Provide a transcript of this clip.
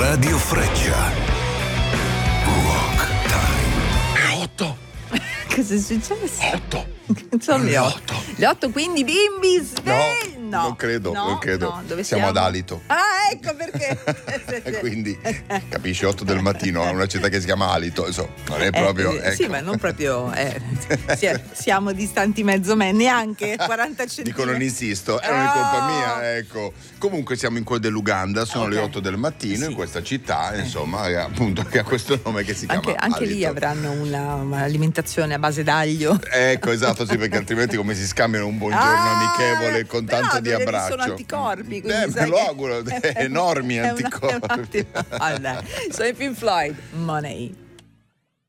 Radio Freccia. Rock Time. È 8. Cosa è successo? 8. Sono le 8. Le 8, quindi bimbi svegli. No, non credo. Dove siamo ad Alito. Ah, ecco perché. E quindi, capisci, 8 del mattino a una città che si chiama Alito, insomma, non è proprio. Ecco. Sì, ma non proprio. Siamo distanti mezzo me, neanche 40 centimetri. Dico, non insisto, non è colpa mia, ecco. Comunque siamo in quel dell'Uganda, sono le 8 del mattino, sì. In questa città, insomma, appunto, che ha questo nome che si chiama anche Alito. Lì avranno un'alimentazione a base d'aglio. Ecco, esatto, sì, perché altrimenti come si scambiano un buongiorno amichevole con tanto di abbraccio. Sono anticorpi, me lo auguro, enormi anticorpi. Sono i Pink Floyd, Money.